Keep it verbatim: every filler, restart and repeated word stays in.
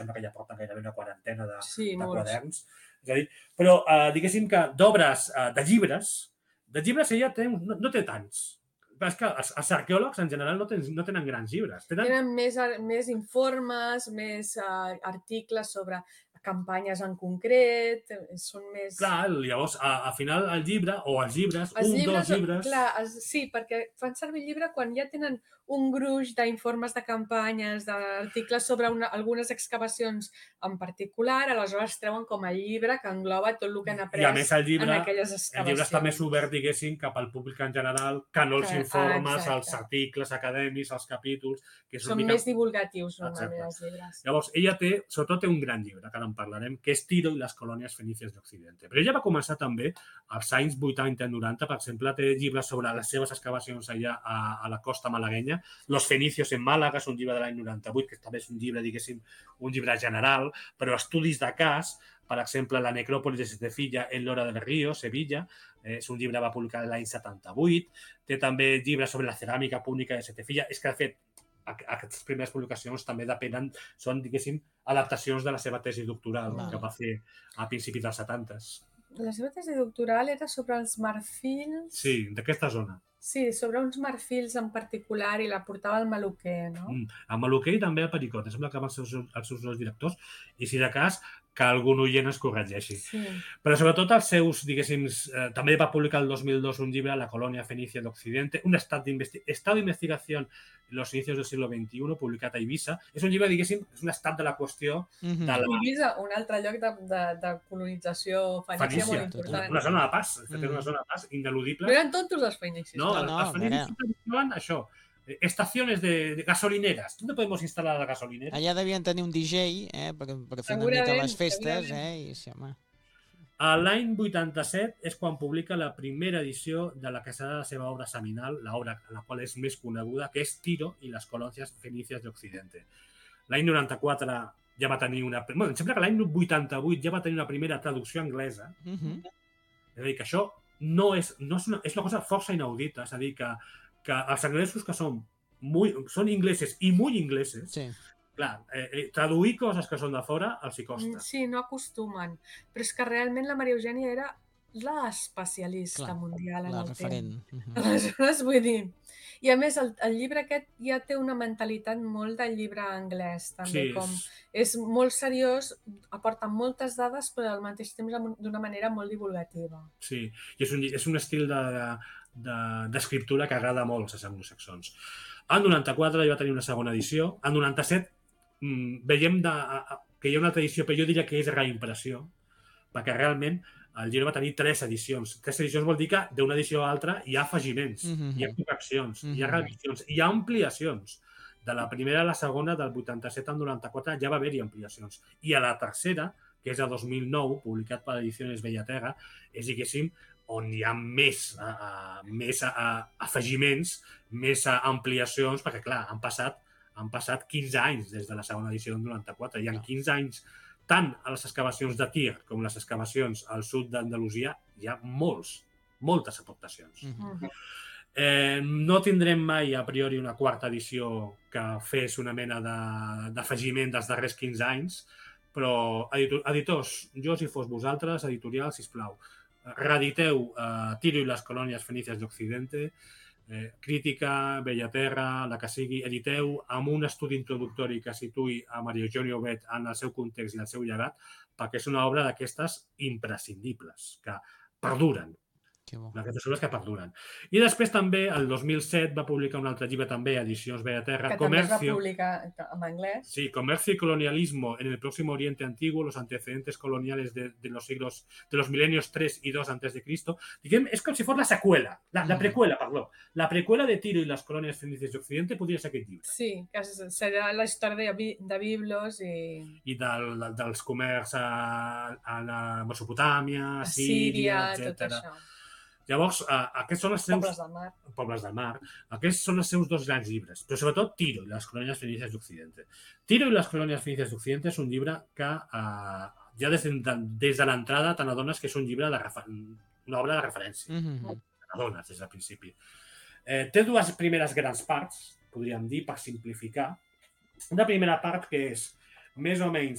sembla que ja porten gairebé una quarantena de, sí, de molts. quaderns. És a dir, però eh, diguéssim que d'obres, eh, de llibres, de llibres ella té, no, no té tants. Però és que els, els arqueòlegs en general no, ten, no tenen grans llibres. Tenen... Tenen més, més informes, més uh, articles sobre campanyes en concret, són més... Clar, llavors, a, a final, el llibre, o els llibres, els un, llibres, dos llibres... Clar, els, sí, perquè fan servir el llibre quan ja tenen un gruix d'informes de campanyes, d'articles sobre una, algunes excavacions en particular, aleshores treuen com a llibre que engloba tot el que han après I a més el llibre, en aquelles excavacions. el llibre està més obert, diguéssim, cap al públic en general, que no els informes, ah, els articles acadèmics, els capítols... Que és Són mica... més divulgatius, normalment, els llibres. Llavors, ella té, sobretot té un gran llibre, que ara en parlarem, que és Tiro i les colònies fenícies d'Occidente. Però ella va començar també als anys vuitanta i noranta, per exemple, té llibres sobre les seves excavacions allà a, a la costa malaguenya, Los Fenicios en Màlaga, és un llibre de l'any noranta-vuit, que també és un llibre, diguéssim, un llibre general, però estudis de cas, per exemple, la necròpolis de Setefilla en l'Hora del Río, Sevilla, eh, és un llibre que va publicar l'any setanta-vuit, té també llibres sobre la ceràmica púnica de Setefilla, és que, de fet, aquestes primeres publicacions també depenen, són, diguéssim, adaptacions de la seva tesi doctoral ah. que va fer a principis dels setantes. La seva tesi doctoral era sobre els marfils... Sí, d'aquesta zona. Sí, sobre uns marfils en particular i la portava el Maluquer, no? Mm, el Maluquer i també el Pericot, em sembla que van ser els seus, els seus dos directors, i si de cas que algun oient es corregeixi. Sí. Però sobretot els seus, diguéssim, eh, també va publicar el dos mil dos un llibre, La colònia fenicia d'Occidente, un estat d'investigació en los inicios del siglo veintiuno, publicat a Eivissa. És un llibre, diguéssim, és un estat de la qüestió mm-hmm. de la... Eivissa, un altre lloc de, de, de colonització fenícia, fenícia molt important. Una zona de pas, mm. una zona de pas ineludible. No eren tontos els fenicis. No, no, no els fenicis sempre això. Estaciones de, de gasolineras. ¿Dónde podemos instalar la gasolinera? Allà devien tenir un D J, eh, per, per fer una mica les festes, eh, i sí, home. L'any vuitanta-set és quan publica la primera edició de la que serà la seva obra seminal, l'obra la qual és més coneguda, que és Tiro i les colònies fenícies d'Occidente. L'any noranta-quatre ja va tenir una... Bueno, em sembla que l'any vuitanta-vuit ja va tenir una primera traducció anglesa. Uh-huh. És a dir, que això no és, no és, una, és una cosa força inaudita, és a dir, que que els anglesos que són, muy, són ingleses i molt ingleses, sí. clar, eh, eh, traduir coses que són de fora els hi costa. Sí, no acostumen. Però és que realment la Maria Eugènia era l'especialista clar, mundial en la el referent. tema. Uh-huh. Aleshores, vull dir... I a més, el, el llibre aquest ja té una mentalitat molt del llibre anglès, també, sí, com és molt seriós, aporta moltes dades, però al mateix temps d'una manera molt divulgativa. Sí, i és un, és un estil de, de, d'escriptura que agrada molt als anglosaxons. En noranta-quatre ja va tenir una segona edició, en noranta-set mmm, veiem de, a, que hi ha una altra edició, però jo diria que és reimpressió, perquè realment el llibre va tenir tres edicions. Tres edicions vol dir que d'una edició a altra hi ha afegiments, mm-hmm. hi ha correccions, mm-hmm. hi ha revisions, hi ha ampliacions. De la primera a la segona, del vuitanta-set al noranta-quatre, ja va haver-hi ampliacions. I a la tercera, que és el dos mil nou, publicat per Ediciones Bellaterra, és, diguéssim, on hi ha més, uh, més uh, afegiments, més uh, ampliacions, perquè, clar, han passat, han passat quinze anys des de la segona edició del noranta-quatre. Hi ha quinze anys tant a les excavacions de Tir com les excavacions al sud d'Andalusia, hi ha molts, moltes aportacions. Mm-hmm. Eh, no tindrem mai, a priori, una quarta edició que fes una mena de, d'afegiment dels darrers quinze anys, però, editor, editors, jo si fos vosaltres, editorial, sisplau, reediteu eh, Tiro i les colònies fenícies d'Occidente, Eh, crítica, Bellaterra, la que sigui, editeu amb un estudi introductori que situï a Maria Eugènia Ovet en el seu context i el seu llegat, perquè és una obra d'aquestes imprescindibles, que perduren. D'aquestes obres que perduren. I després també, el dos mil set, va publicar un altre llibre també, Edicions Bellaterra, que també es va publicar en anglès. Sí, Comercio y colonialismo en el próximo Oriente Antiguo, los antecedentes coloniales de, de los siglos, de los milenios tres y dos antes de Cristo. Diguem, és com si fos la seqüela, la, la preqüela, perdó. La preqüela de Tiro i les colònies fenícies d'Occidente podria ser aquest llibre. Sí, que serà la història de, de Biblos i... I del, del, dels comerç a, a la Mesopotàmia, a Síria, etcètera. Tot això. Llavors, eh, aquests són els seus... Pobles del mar. Pobles del mar. Aquests són els seus dos grans llibres, però sobretot Tiro i les colònies fenícies d'Occidente. Tiro i les colònies fenícies d'Occidente és un llibre que eh, ja des de, des de l'entrada te n'adones que és un llibre de refer... una obra de referència. Mm-hmm. Te n'adones des del principi. Eh, té dues primeres grans parts, podríem dir, per simplificar. Una primera part que és més o menys